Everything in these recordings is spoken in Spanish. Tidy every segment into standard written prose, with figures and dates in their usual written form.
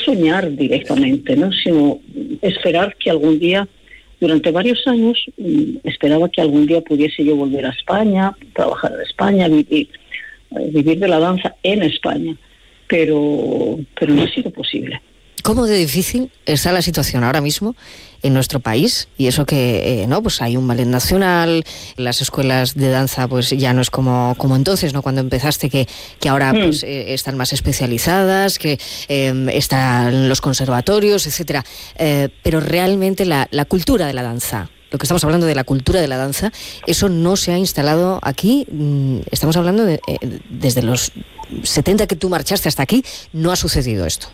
soñar directamente, ¿no? Sino esperar que algún día, durante varios años, esperaba que algún día pudiese yo volver a España, trabajar en España, vivir de la danza en España, pero no ha sido posible. ¿Cómo de difícil está la situación ahora mismo en nuestro país? Y eso que no, pues hay un ballet nacional, las escuelas de danza pues ya no es como entonces, ¿no? Cuando empezaste, que ahora pues están más especializadas, que están los conservatorios, etcétera. Pero realmente la cultura de la danza, lo que estamos hablando de la cultura de la danza, eso no se ha instalado aquí. Estamos hablando de desde los 70 que tú marchaste hasta aquí, no ha sucedido esto.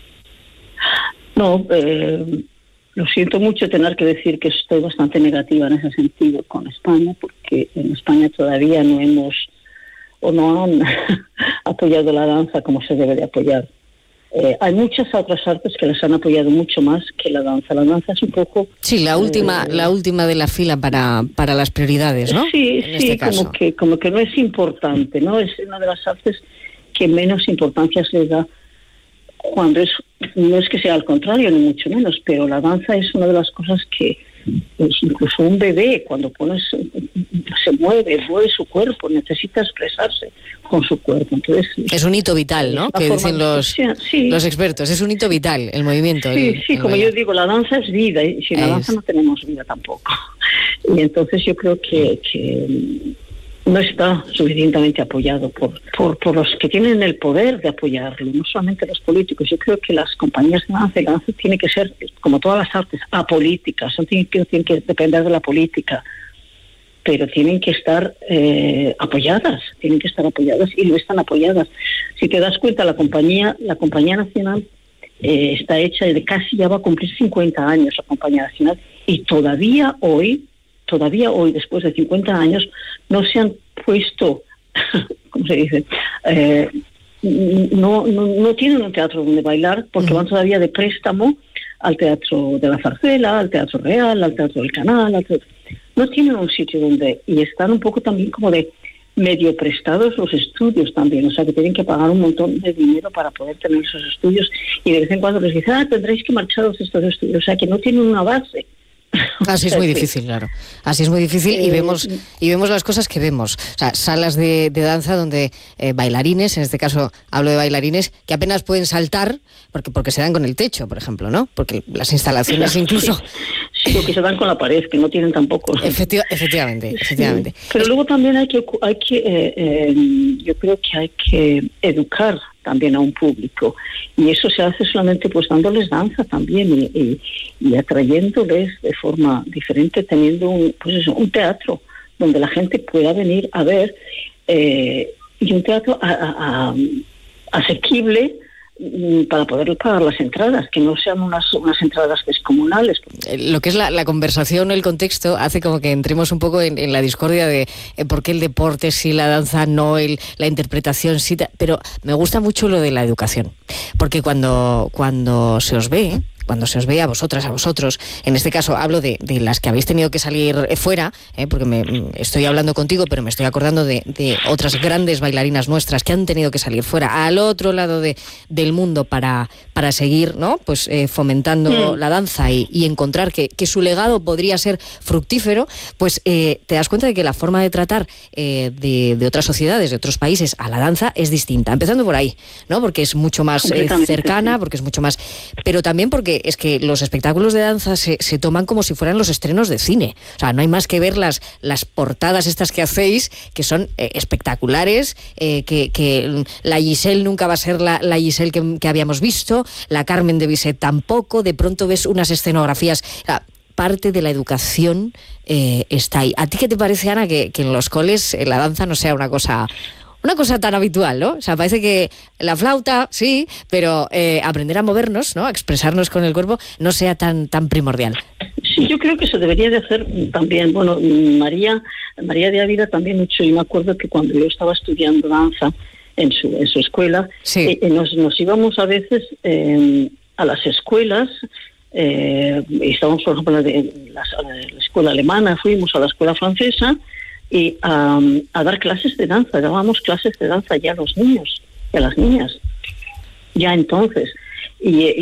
No, lo siento mucho tener que decir que estoy bastante negativa en ese sentido con España, porque en España todavía no han apoyado la danza como se debe de apoyar. Hay muchas otras artes que las han apoyado mucho más que la danza. La danza es un poco... Sí, la última de la fila para las prioridades, ¿no? Sí, en este caso. Como que no es importante, ¿no? Es una de las artes que menos importancia se le da, cuando no es que sea al contrario, ni mucho menos, pero la danza es una de las cosas que, pues, incluso un bebé, cuando se mueve su cuerpo, necesita expresarse con su cuerpo. Entonces, es un hito vital, ¿no? Que dicen los expertos, es un hito vital el movimiento. Sí, como yo digo, la danza es vida, y sin la danza no tenemos vida tampoco. Y entonces yo creo que no está suficientemente apoyado por los que tienen el poder de apoyarlo, no solamente los políticos. Yo creo que las compañías de danza, la danza tiene que ser, como todas las artes, apolíticas, no tienen que depender de la política, pero tienen que estar apoyadas y no están apoyadas. Si te das cuenta, la compañía nacional está hecha, casi ya va a cumplir 50 años la compañía nacional, y todavía hoy, después de 50 años, no se han puesto, ¿cómo se dice? No tienen un teatro donde bailar, porque van todavía de préstamo al Teatro de la Zarzuela, al Teatro Real, al Teatro del Canal. No tienen un sitio donde... Y están un poco también como de medio prestados los estudios también, o sea que tienen que pagar un montón de dinero para poder tener esos estudios, y de vez en cuando les dicen, tendréis que marcharos de estos estudios, o sea que no tienen una base. Así es muy difícil, claro. Así es muy difícil, y vemos las cosas que vemos. O sea, salas de danza donde bailarines, en este caso hablo de bailarines, que apenas pueden saltar porque se dan con el techo, por ejemplo, ¿no? Porque las instalaciones incluso... Sí, o que se dan con la pared, que no tienen tampoco. Efectivamente. Sí. Pero luego también yo creo que hay que educar también a un público, y eso se hace solamente pues dándoles danza también y atrayéndoles de forma diferente, teniendo un teatro donde la gente pueda venir a ver, y un teatro asequible para poder pagar las entradas, que no sean unas entradas descomunales. Lo que es la conversación, el contexto, hace como que entremos un poco en la discordia de por qué el deporte sí, la danza no, la interpretación sí, pero me gusta mucho lo de la educación, porque cuando se os ve a vosotras, a vosotros, en este caso hablo de las que habéis tenido que salir fuera, porque estoy hablando contigo, pero me estoy acordando de otras grandes bailarinas nuestras que han tenido que salir fuera, al otro lado del mundo, para seguir, ¿no? Pues fomentando la danza y encontrar que su legado podría ser fructífero. Pues te das cuenta de que la forma de tratar de otras sociedades, de otros países, a la danza es distinta, empezando por ahí, ¿no? Porque es mucho más cercana, porque es mucho más, pero también porque es que los espectáculos de danza se toman como si fueran los estrenos de cine. O sea, no hay más que ver las portadas estas que hacéis, que son espectaculares, que la Giselle nunca va a ser la Giselle que habíamos visto, la Carmen de Bizet tampoco. De pronto ves unas escenografías... Parte de la educación está ahí. ¿A ti qué te parece, Ana, que en los coles la danza no sea una cosa tan habitual, ¿no? O sea, parece que la flauta, sí, pero aprender a movernos, ¿no? A expresarnos con el cuerpo, no sea tan primordial. Sí, yo creo que se debería de hacer también. Bueno, María de Ávila también mucho. Yo me acuerdo que cuando yo estaba estudiando danza en su escuela, sí. Nos íbamos a veces a las escuelas. Estábamos, por ejemplo, en la escuela alemana, fuimos a la escuela francesa, y a dar clases de danza. Dábamos clases de danza ya a los niños y a las niñas, ya entonces. Y